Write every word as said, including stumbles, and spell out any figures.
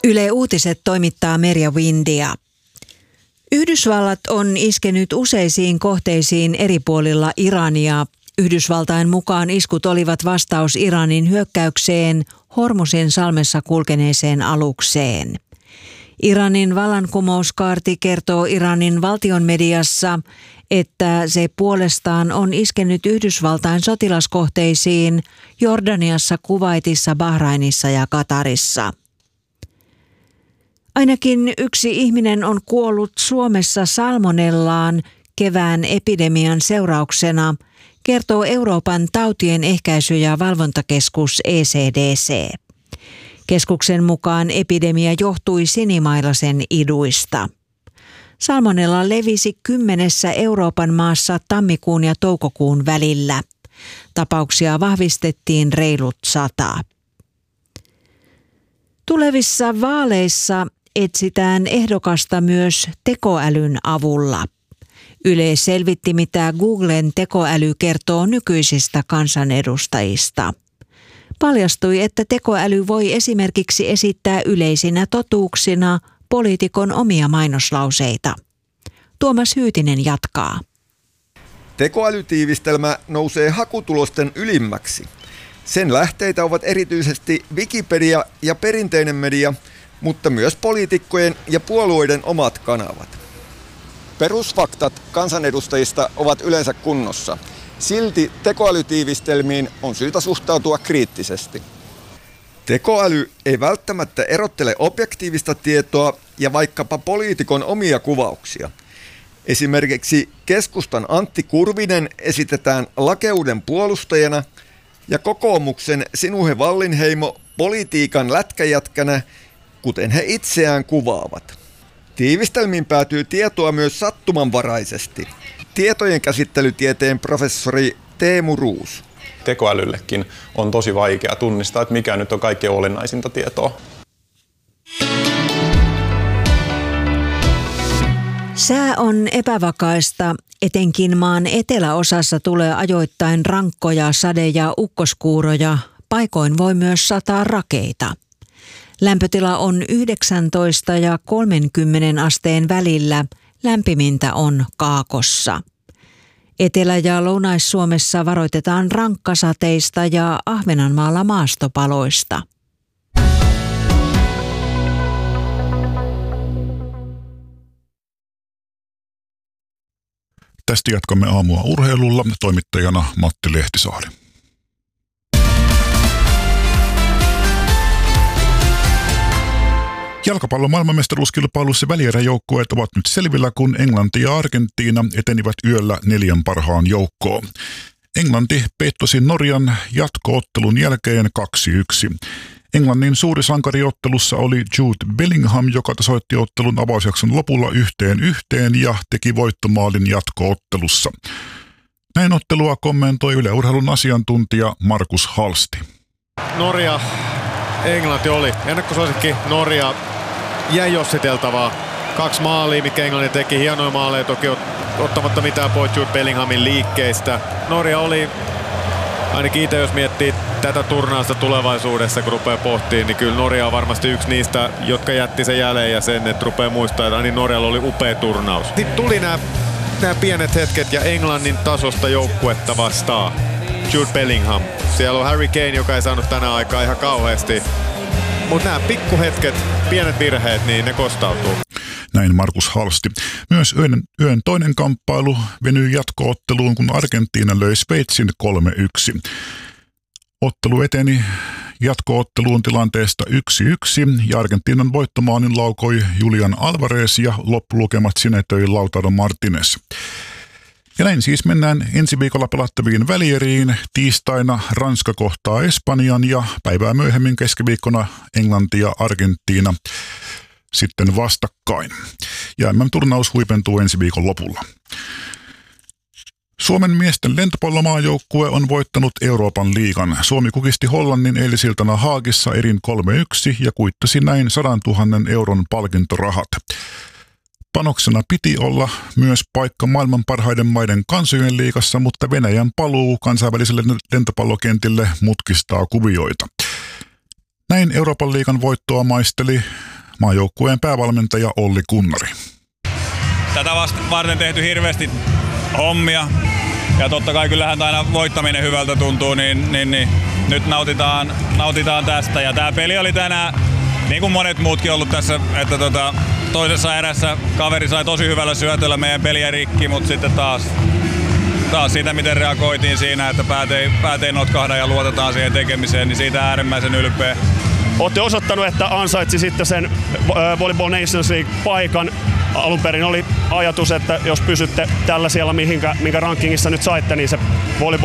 Yle Uutiset toimittaa Merja Windia. Yhdysvallat on iskenyt useisiin kohteisiin eri puolilla Irania. Yhdysvaltain mukaan iskut olivat vastaus Iranin hyökkäykseen Hormusin salmessa kulkeneeseen alukseen. Iranin vallankumouskaarti kertoo Iranin valtion mediassa, että se puolestaan on iskenyt Yhdysvaltain sotilaskohteisiin Jordaniassa, Kuwaitissa, Bahrainissa ja Katarissa. Ainakin yksi ihminen on kuollut Suomessa salmonellaan kevään epidemian seurauksena, kertoo Euroopan tautien ehkäisy- ja valvontakeskus E C D C. Keskuksen mukaan epidemia johtui sinimailasen iduista. Salmonella levisi kymmenessä Euroopan maassa tammikuun ja toukokuun välillä. Tapauksia vahvistettiin reilut sata. Tulevissa vaaleissa etsitään ehdokasta myös tekoälyn avulla. Yle selvitti, mitä Googlen tekoäly kertoo nykyisistä kansanedustajista. Paljastui, että tekoäly voi esimerkiksi esittää yleisinä totuuksina poliitikon omia mainoslauseita. Tuomas Hyytinen jatkaa. Tekoälytiivistelmä nousee hakutulosten ylimmäksi. Sen lähteitä ovat erityisesti Wikipedia ja perinteinen media, mutta myös poliitikkojen ja puolueiden omat kanavat. Perusfaktat kansanedustajista ovat yleensä kunnossa. Silti tekoälytiivistelmiin on syytä suhtautua kriittisesti. Tekoäly ei välttämättä erottele objektiivista tietoa ja vaikkapa poliitikon omia kuvauksia. Esimerkiksi keskustan Antti Kurvinen esitetään lakeuden puolustajana ja kokoomuksen Sinuhe Wallinheimo politiikan lätkäjätkänä, kuten he itseään kuvaavat. Tiivistelmiin päätyy tietoa myös sattumanvaraisesti. Tietojen käsittelytieteen professori Teemu Ruus. Tekoälyllekin on tosi vaikea tunnistaa, että mikä nyt on kaikkein olennaisinta tietoa. Sää on epävakaista. Etenkin maan eteläosassa tulee ajoittain rankkoja sade- ja ukkoskuuroja. Paikoin voi myös sataa rakeita. Lämpötila on yhdeksäntoista ja kolmekymmentä asteen välillä. Lämpimintä on Kaakossa. Etelä- ja Lounais-Suomessa varoitetaan rankkasateista ja Ahvenanmaalla maastopaloista. Tästä jatkamme aamua urheilulla, toimittajana Matti Lehtisaari. Jalkapallon maailmanmestaruuskilpailussa välieräjoukkueet ovat nyt selvillä, kun Englanti ja Argentiina etenivät yöllä neljän parhaan joukkoon. Englanti peittosi Norjan jatko-ottelun jälkeen kaksi yksi. Englannin suuri sankariottelussa oli Jude Bellingham, joka tasoitti ottelun avausjakson lopulla yhteen yhteen ja teki voittomaalin jatko-ottelussa. Näin ottelua kommentoi Yle Urheilun asiantuntija Markus Halsti. Norja, Englanti oli ennakkosuosikki. Norja jäi jossiteltavaa. Kaksi maalia, mikä Englanti teki. Hienoja maaleja toki ottamatta mitään pois Jude Bellinghamin liikkeistä. Norja oli, ainakin itse jos miettii tätä turnausta tulevaisuudessa, kun rupeaa pohtimaan, niin kyllä Norja on varmasti yksi niistä, jotka jätti sen jälleen ja sen, että rupeaa muistaa, että niin Norjalla oli upea turnaus. Sitten tuli nämä, nämä pienet hetket ja Englannin tasosta joukkuetta vastaan. Jude Bellingham. Siellä on Harry Kane, joka ei saanut tänä aikaa ihan kauheasti. Mutta nämä pikkuhetket, pienet virheet, niin ne kostautuu. Näin Markus Halsti. Myös yön, yön toinen kamppailu venyi jatko-otteluun, kun Argentiina löi Sveitsin kolme yksi. Ottelu eteni jatko-otteluun tilanteesta yksi yksi ja Argentiinan voittomaalin laukoi Julian Alvarez ja loppulukemat sinetöi Lautaro Martinez. Ja näin siis mennään ensi viikolla pelattaviin välieriin. Tiistaina Ranska kohtaa Espanjan ja päivää myöhemmin keskiviikkona Englanti ja Argentiina sitten vastakkain. Ja M M-turnaus huipentuu ensi viikon lopulla. Suomen miesten lentopallomaajoukkue on voittanut Euroopan liigan. Suomi kukisti Hollannin eilisiltana Haagissa erin kolme yksi ja kuittasi näin sadantuhannen euron palkintorahat. Panoksena piti olla myös paikka maailman parhaiden maiden kansojen liigassa, mutta Venäjän paluu kansainväliselle lentopallokentille mutkistaa kuvioita. Näin Euroopan liigan voittoa maisteli maajoukkueen päävalmentaja Olli Kunnari. Tätä varten tehty hirveästi hommia ja totta kai kyllähän aina voittaminen hyvältä tuntuu, niin, niin, niin nyt nautitaan, nautitaan tästä. Ja tää peli oli tänään, niin kuin monet muutkin ollut tässä, että tota, toisessa erässä kaveri sai tosi hyvällä syötöllä meidän peliä rikki, mutta sitten taas, taas siitä, miten reagoitiin siinä, että päät ei, päät ei notkahda ja luotetaan siihen tekemiseen, niin siitä äärimmäisen ylpeä. Olette osoittanut, että ansaitsi sitten sen Volleyball Nations League-paikan. Alun perin oli ajatus, että jos pysytte tällä siellä, minkä, minkä rankingissa nyt saitte, niin se Volleyball